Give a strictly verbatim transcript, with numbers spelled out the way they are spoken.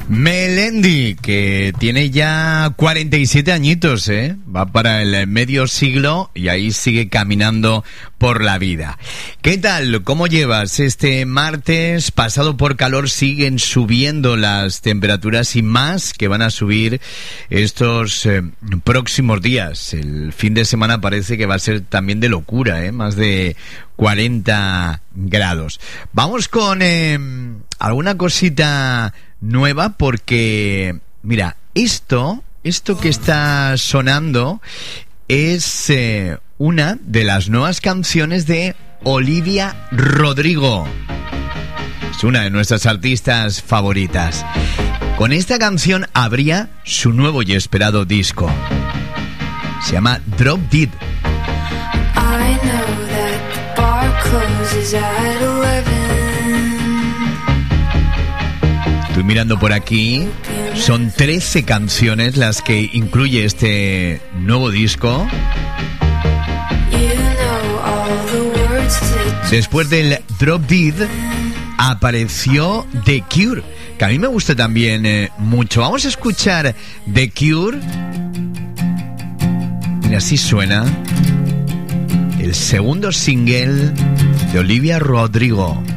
Melendi, que tiene ya cuarenta y siete añitos, ¿eh? Va para el medio siglo y ahí sigue caminando por la vida. ¿Qué tal? ¿Cómo llevas este martes? Pasado por calor, siguen subiendo las temperaturas y más que van a subir estos eh, próximos días. El fin de semana parece que va a ser también de locura, ¿eh? Más de cuarenta grados. Vamos con eh, alguna cosita nueva porque, mira, esto, esto que está sonando es eh, una de las nuevas canciones de Olivia Rodrigo. Es una de nuestras artistas favoritas. Con esta canción abría su nuevo y esperado disco. Se llama Drop Dead. I know that the bar closes at eleven. Estoy mirando por aquí. Son trece canciones las que incluye este nuevo disco. Después del Drop Dead apareció The Cure, que a mí me gusta también eh, mucho. Vamos a escuchar The Cure. Mira, así suena el segundo single de Olivia Rodrigo.